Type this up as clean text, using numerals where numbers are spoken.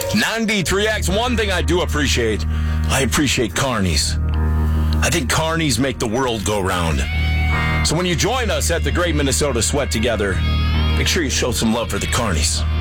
93X, one thing I do appreciate, I appreciate carnies. I think carnies make the world go round. So when you join us at the Great Minnesota Sweat Together, make sure you show some love for the carnies.